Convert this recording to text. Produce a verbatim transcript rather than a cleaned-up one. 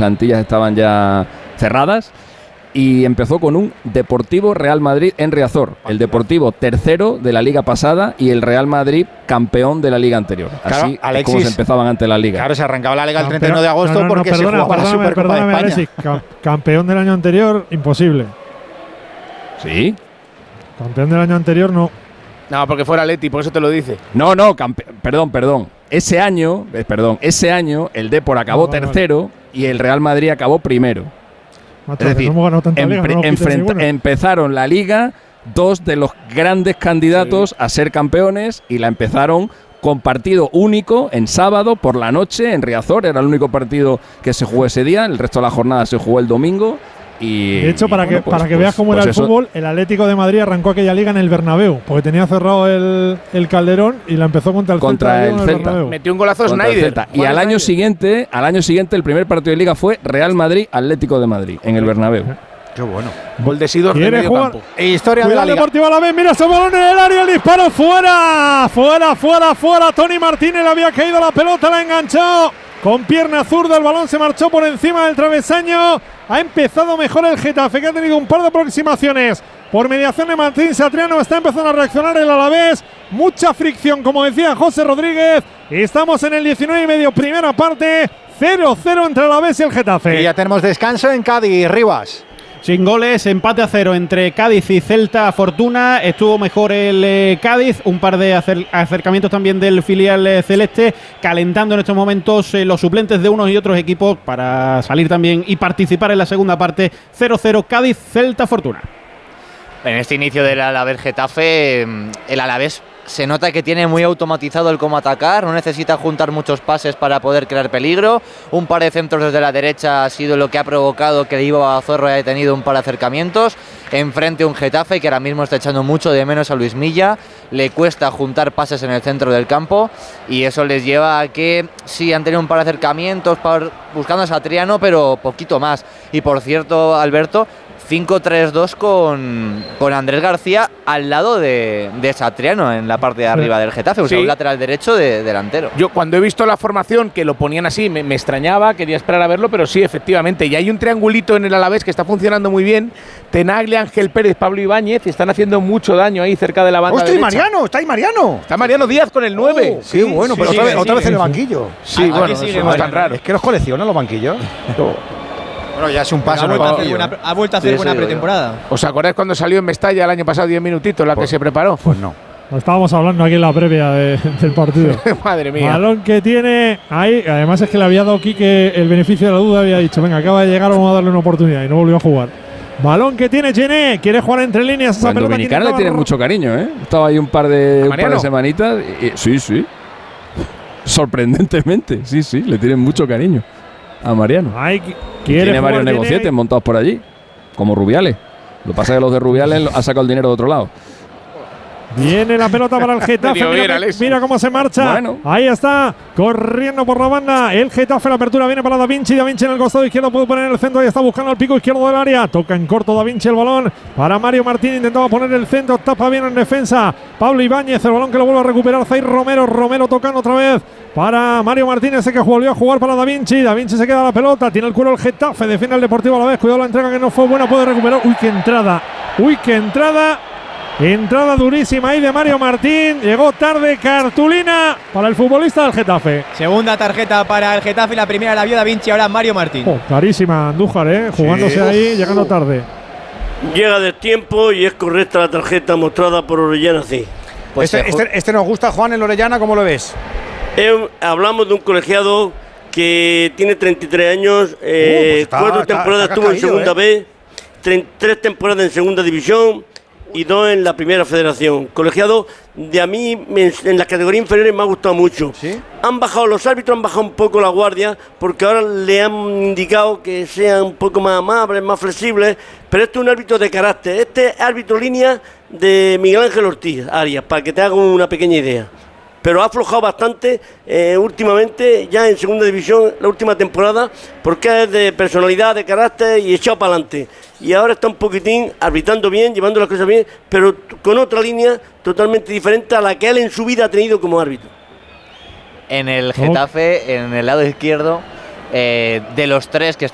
plantillas estaban ya cerradas. Y empezó con un Deportivo Real Madrid en Riazor. El Deportivo tercero de la liga pasada y el Real Madrid campeón de la liga anterior. Así claro, es Alexis, como se empezaban antes la liga. Claro, se arrancaba la liga el Campeón, treinta y uno de agosto no, no, porque no, perdona, se jugaba la Supercopa perdóname, de España. Alexis, campeón del año anterior, imposible. ¿Sí? Campeón del año anterior, no. No, porque fuera Leti, por eso te lo dice. No, no, campe- perdón, perdón. Ese año, eh, perdón, ese año el Depor acabó Ah, vale, tercero vale. y el Real Madrid acabó primero. Macho, Es decir, no hemos ganado tantas ligas, empre- no nos quites enfrenta- ninguna. empezaron la liga dos de los grandes candidatos sí. a ser campeones y la empezaron con partido único en sábado por la noche en Riazor. Era el único partido que se jugó ese día. El resto de la jornada se jugó el domingo. Y, de hecho, para, y bueno, que, pues, para que pues, veas cómo pues era el eso. fútbol, el Atlético de Madrid arrancó aquella liga en el Bernabéu, porque tenía cerrado el, el Calderón y la empezó contra el contra Celta. el El Celta. Bernabéu. Metió un golazo Contra el Snyder. Celta. Y al año siguiente, al año siguiente, el primer partido de liga fue Real Madrid Atlético de Madrid en el Bernabéu. Qué bueno. Gol de Sidor de ¿Quiere medio jugar? campo. E historia de la Cuidado liga. Deportivo a la vez, mira ese balón en el área, el disparo fuera, fuera, fuera, fuera. Tony Martínez le había caído la pelota, la enganchó con pierna zurda, el balón se marchó por encima del travesaño. Ha empezado mejor el Getafe, que ha tenido un par de aproximaciones por mediación de Martín Satriano. Está empezando a reaccionar el Alavés. Mucha fricción, como decía José Rodríguez. Estamos en el diecinueve y medio, primera parte. cero cero entre el Alavés y el Getafe. Y ya tenemos descanso en Cádiz, Rivas. Sin goles, empate a cero entre Cádiz y Celta Fortuna. Estuvo mejor el eh, Cádiz, un par de acer- acercamientos también del filial eh, celeste, calentando en estos momentos eh, los suplentes de unos y otros equipos para salir también y participar en la segunda parte. cero cero Cádiz, Celta Fortuna. En este inicio del Alavés Getafe, el Alavés se nota que tiene muy automatizado el cómo atacar, no necesita juntar muchos pases para poder crear peligro. Un par de centros desde la derecha ha sido lo que ha provocado que Ivo Bazorro haya tenido un par de acercamientos. Enfrente un Getafe que ahora mismo está echando mucho de menos a Luis Milla, le cuesta juntar pases en el centro del campo y eso les lleva a que sí han tenido un par de acercamientos para, buscando a Satriano, pero poquito más. Y por cierto, Alberto, cinco tres dos con, con Andrés García al lado de, de Satriano en la parte de arriba del Getafe, o sea, Sí. un lateral derecho de delantero. Yo cuando he visto la formación que lo ponían así me, me extrañaba, quería esperar a verlo, pero sí, efectivamente. Y hay un triangulito en el Alavés que está funcionando muy bien. Tenaglia, Ángel Pérez, Pablo Ibáñez están haciendo mucho daño ahí cerca de la banda ¡Hostia, y derecha. Mariano! ¡Está ahí Mariano! Está Mariano Díaz con el nueve. Oh, sí, qué bueno, sí, pero sí, otra, vez, sí, otra sí, vez en el sí. banquillo. Sí, Aquí bueno, sigue eso no es Mariano. tan raro. Es que los coleccionan los banquillos. Bueno, ya es un paso. Ha en el vuelto a hacer banquillo, buena, ¿eh? ha vuelto a hacer Sí, buena sí, pretemporada. ¿Os acordáis cuando salió en Mestalla el año pasado diez minutitos la Pues- que se preparó? Pues no. Lo estábamos hablando aquí en la previa de- del partido. Madre mía. Balón que tiene ahí. Además es que le había dado Quique el beneficio de la duda. Había dicho, venga, acaba de llegar, vamos a darle una oportunidad. Y no volvió a jugar. Balón que tiene Gené. Quiere jugar entre líneas. Esa Pues pelota que Dominicana le intentaba tiene ro- mucho cariño, ¿eh? Estaba ahí un par de, un par Mariano? de semanitas. Y, y- sí, sí. Sorprendentemente, sí, sí, le tienen mucho cariño a Mariano. Ahí qui- quiere Tiene varios jugar Gené. negocietes montados por allí, como Rubiales. Lo que pasa es que los de Rubiales lo- han sacado el dinero de otro lado. Viene la pelota para el Getafe. Medio bien, Mira, Alex. mira cómo se marcha. Bueno. Ahí está, corriendo por la banda. El Getafe, la apertura viene para Da Vinci. Da Vinci en el costado izquierdo puede poner en el centro. Ahí está buscando el pico izquierdo del área. Toca en corto Da Vinci el balón para Mario Martín. Intentaba poner el centro. Tapa bien en defensa. Pablo Ibáñez, el balón que lo vuelve a recuperar. Zair Romero. Romero tocando otra vez para Mario Martínez, ese que volvió a jugar para Da Vinci. Da Vinci se queda la pelota. Tiene el cuero el Getafe. Defiende el Deportivo a la vez. Cuidado la entrega que no fue buena. Puede recuperar. Uy, qué entrada. Uy, qué entrada. Entrada durísima ahí de Mario Martín. Llegó tarde, cartulina para el futbolista del Getafe. Segunda tarjeta para el Getafe, la primera la vio Da Vinci, ahora Mario Martín. Oh, carísima Andújar, ¿eh? Jugándose ahí, llegando tarde. Llega de tiempo y es correcta la tarjeta mostrada por Orellana, sí. Pues este, se ju- este, este nos gusta, Juan, en Orellana, ¿cómo lo ves? Eh, hablamos de un colegiado que tiene treinta y tres años, eh, Uh, pues está- cuatro está- temporadas está estuvo en cascaído, segunda ¿eh? B, tre- tres temporadas en segunda división y dos en la primera federación. Colegiado de a mí en, en las categorías inferiores me ha gustado mucho. ¿Sí? Han bajado los árbitros, han bajado un poco la guardia porque ahora le han indicado que sean un poco más amables, más flexibles, pero este es un árbitro de carácter. Este es árbitro línea de Miguel Ángel Ortiz Arias, para que te haga una pequeña idea. Pero ha aflojado bastante eh, últimamente, ya en segunda división, la última temporada, porque es de personalidad, de carácter y echado para adelante. Y ahora está un poquitín arbitrando bien, llevando las cosas bien, pero t- con otra línea totalmente diferente a la que él en su vida ha tenido como árbitro. en el Getafe, en el lado izquierdo, eh, de los tres que